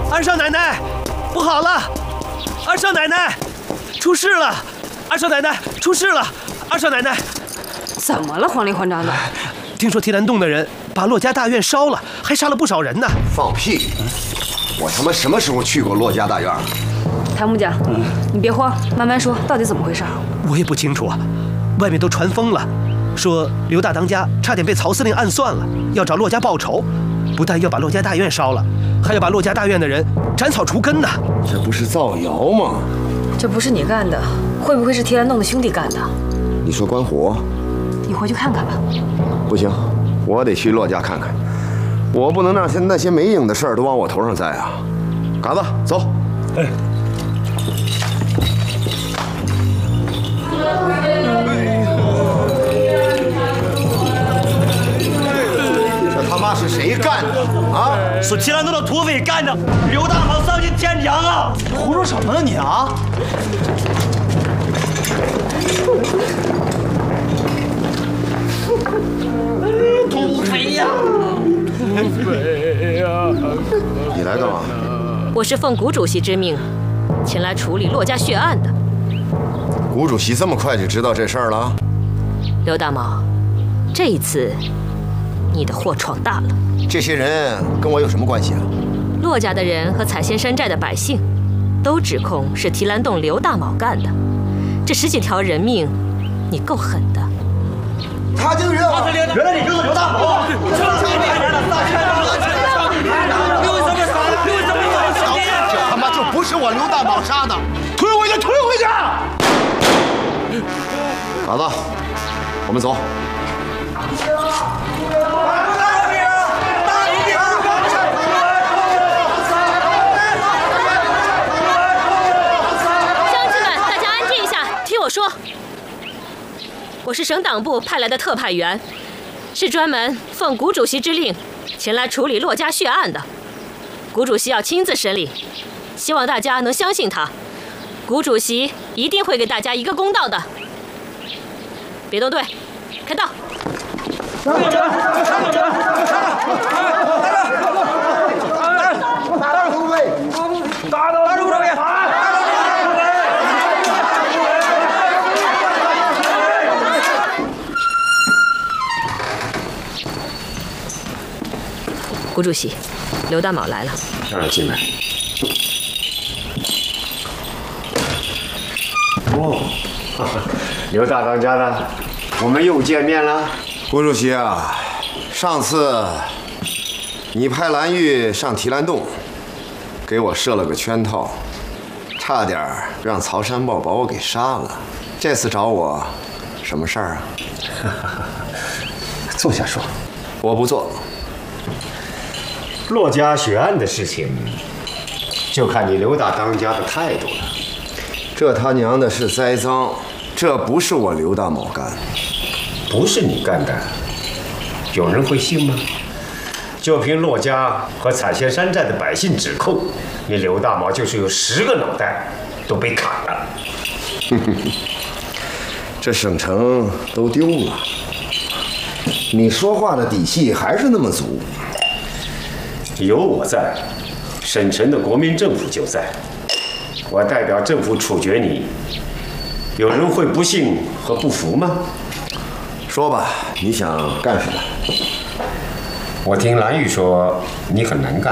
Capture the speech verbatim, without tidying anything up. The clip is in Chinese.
二少奶奶，不好了！二少奶奶，出事了！二少奶奶，出事了！二少奶奶， 怎么了？慌里慌张的。 听说提篮洞的人把骆家大院烧了，还杀了不少人呢。 放屁！我他妈什么时候去过骆家大院？ 谭木匠，嗯、你别慌，慢慢说，到底怎么回事？ 我也不清楚啊，外面都传疯了，说刘大当家差点被曹司令暗算了，要找骆家报仇，不但要把骆家大院烧了，还要把骆家大院的人斩草除根呢。 这不是造谣吗？ 这不是你干的，会不会是提篮洞的兄弟干的？ 你说关虎？ 你回去看看吧。 不行，我得去骆家看看，我不能让那些没影的事儿都往我头上栽啊！嘎子，走。哎。这他妈是谁干的啊？ 是提篮洞的土匪干的！刘大毛丧尽天良啊！ 胡说什么呢你啊？ 土匪呀！土匪呀！你来干嘛？ 我是奉谷主席之命，前来处理骆家血案的。 谷主席这么快就知道这事儿了？ 刘大毛，这一次你的祸闯大了。 这些人跟我有什么关系啊？ 骆家的人和采仙山寨的百姓，都指控是提篮洞刘大毛干的。这十几条人命，你够狠的。 他这个人啊， 原来你就是刘大毛！你为什么这他妈就不是我刘大毛杀的，推回去，推回去！嘎子，我们走。 我说，我是省党部派来的特派员，是专门奉谷主席之令前来处理骆家血案的。谷主席要亲自审理，希望大家能相信他。谷主席一定会给大家一个公道的。别动队，开道。谷主席，刘大毛来了， 让他进来。哦，刘大当家的，我们又见面了。谷主席啊，上次你派蓝玉上提篮洞，给我设了个圈套，差点让曹山豹把我给杀了。这次找我，什么事儿啊？ 坐下说。 我不做。 骆家血案的事情，就看你刘大当家的态度了。 这他娘的是栽赃，这不是我刘大毛干， 不是你干的，有人会信吗？就凭骆家和采仙山寨的百姓指控，你刘大毛就是有十个脑袋都被砍了。 这省城都丢了，你说话的底气还是那么足。 有我在，省城的国民政府就在，我代表政府处决你，有人会不信和不服吗？ 说吧，你想干什么？ 我听蓝玉说你很能干。